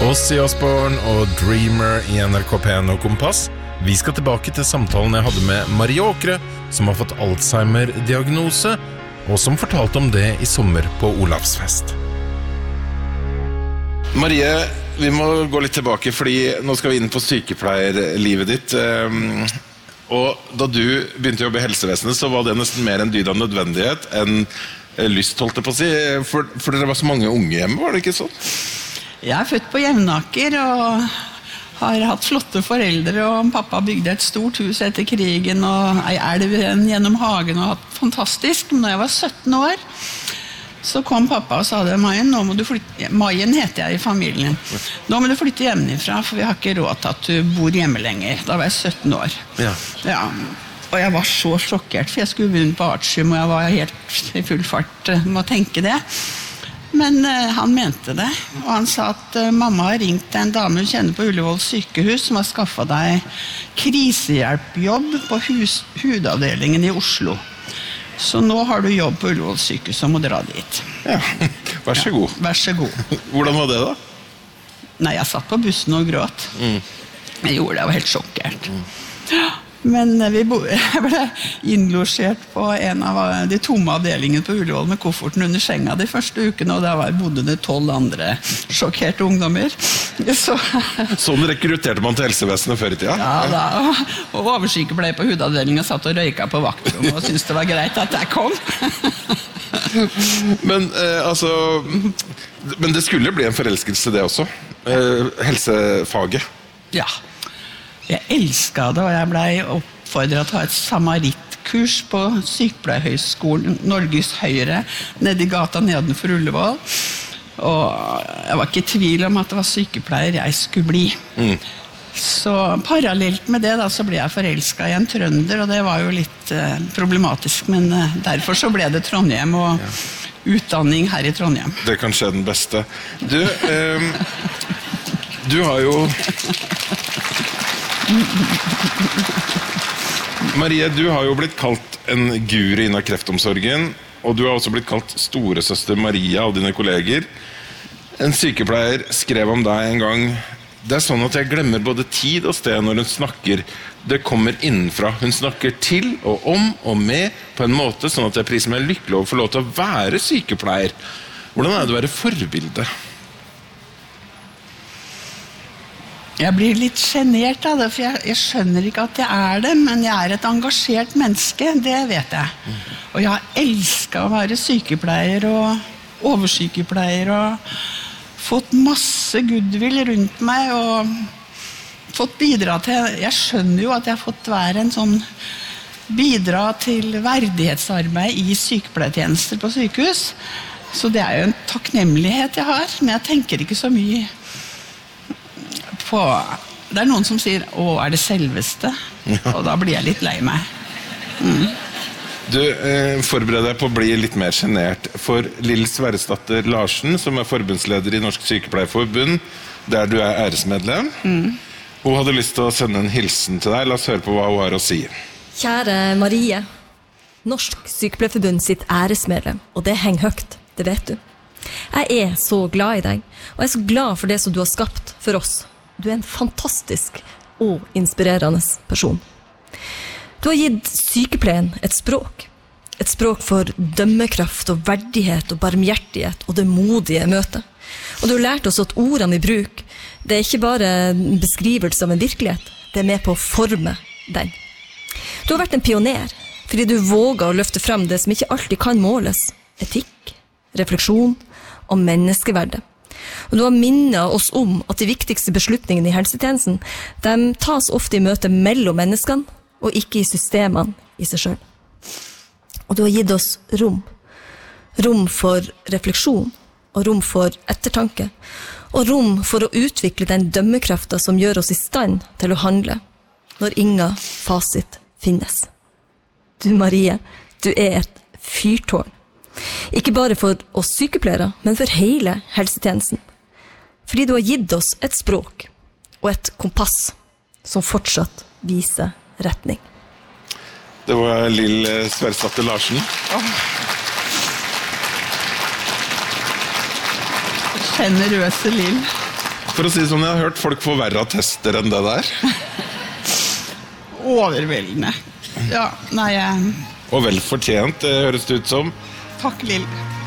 Ozzy Osbourne og Dreamer I NRK P1 og Kompass. Vi skal tilbake til samtalen jeg hadde med Marie Åkre, som har fått Alzheimer-diagnose, og som fortalte om det I sommer på Olavsfest. Marie, vi må gå litt tilbake, fordi nå skal vi inn på sykepleierlivet ditt. Og da du begynte å jobbe I helsevesenet, så var det nesten mer en dyd av nødvendighet enn lyst, holdt jeg på å si. For dere var så mange unge hjemme, var det ikke sånn? Jeg født på Jevnaker og har hatt flotte foreldre, og pappa bygde et stort hus etter krigen, og ei elv gjennom hagen, og hatt fantastisk. Men når jeg var 17 år, så kom pappa og sa det, Maien, nå må du flytte, Maien heter jeg I familien, nå må du flytte hjemmefra, for vi har ikke råd til at du bor hjemme lenger. Da var jeg 17 år. Ja. Og jeg var så sjokkert, for jeg skulle begynne på Artium, og jeg var helt I full fart med å tenke det. Men han mente det, og han sa at mamma har ringt en dame hun kjenner på Ullevål sykehus, som har skaffet deg krisehjelpjobb på hudavdelingen I Oslo. Så nå har du jobb på Ullevål sykehus og må dra dit. Ja, vær så god. Vær så god. Hvordan var det da? Nei, jeg satt på bussen og gråt. Jeg gjorde det, jeg var helt sjokkert. Men jeg ble innlosjert på en av de tomme avdelingene på Ullevål med kofferten under senga de første ukene, og der bodde det 12 andre sjokkerte ungdommer. Sånn rekrutterte man til helsevesenet før I tida? Ja da, og oversykepleier på hudavdelingen satt og røyka på vaktrommet og syntes det var greit at jeg kom. Men men det skulle bli en forelskelse det også, helsefaget. Ja. Jeg elsket det, og jeg ble oppfordret til å ha et samaritkurs på Sykepleierhøgskolen Norges Høyre, nede I gata nedenfor Ullevål. Og jeg var ikke I tvil om at det var sykepleier jeg skulle bli. Så parallelt med det da, så ble jeg forelsket I en trønder, og det var jo litt problematisk, men derfor så ble det Trondheim og utdanning her I Trondheim. Det kan skje den beste. Du har jo... Marie, du har jo blitt kalt en guru innen kreftomsorgen, og du har også blitt kalt storesøster Maria av dine kolleger. En sykepleier skrev om deg en gang: det sånn at jeg glemmer både tid og sted når hun snakker. Det kommer innenfra. Hun snakker til og om og med på en måte sånn at jeg priser meg lykkelig over å få lov til å være sykepleier. Hvordan det å være forbilde? Jeg blir litt genert av det, for jeg skjønner ikke at jeg det, men jeg et engasjert menneske, det vet jeg. Og jeg har elsket å være sykepleier og oversykepleier, og fått masse goodwill rundt meg, og fått bidra til, jeg skjønner jo at jeg har fått være en sånn bidra til verdighetsarbeid I sykepleietjenester på sykehus. Så det jo en takknemlighet jeg har, men jeg tenker ikke så mye på, det noen som sier, det selveste? Og da blir jeg litt lei meg. Du forbereder deg på å bli litt mer genert for Lill Sverresdatter Larsen, som forbundsleder I Norsk Sykepleierforbund, der du æresmedlem. Hun hadde lyst til å sende en hilsen til deg. La oss høre på hva hun har å si. Kjære Marie, Norsk Sykepleierforbund sitt æresmedlem, og det henger høyt, det vet du. Jeg så glad I deg, og jeg så glad for det som du har skapt for oss. Du en fantastisk og inspirerende person. Du har gitt sykepleien et språk for dømmekraft og verdighet og barmhjertighet og det modige møtet. Og du har lært oss at ordene I bruk, det ikke bare en beskrivelse av en virkelighet, det med på å forme den. Du har vært en pioner, fordi du våger å løfte frem det som ikke alltid kan måles. Etikk, refleksjon og menneskeverdet. Og du har minnet oss om at de viktigste beslutningene I helsetjenesten, de tas ofte I møte mellom menneskene, og ikke I systemene I seg selv. Og du har gitt oss rom. Rom for refleksjon, og rom for ettertanke, og rom for å utvikle den dømmekraften som gjør oss I stand til å handle, når ingen fasit finnes. Du, Marie, du et fyrtårn. Ikke bare for oss sykepleiere, men for hele helsetjenesten. Fordi du har gitt oss et språk og et kompass som fortsatt viser retning. Det var Lill Sverresdatter Larsen. Generøse Lill. For å si det sånn, jeg har hørt folk få verre attester enn det der. Overveldende. Ja, nei, Og vel fortjent, det høres det ut som. takk Lill.